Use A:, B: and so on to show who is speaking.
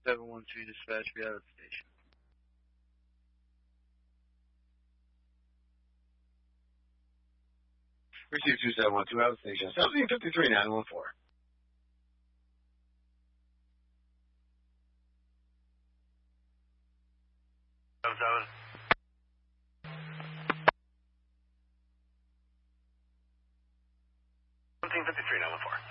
A: 713 dispatch, be out of the station.
B: Receive 2712 out of the station. 1753 914.
C: Seven. 1753 914.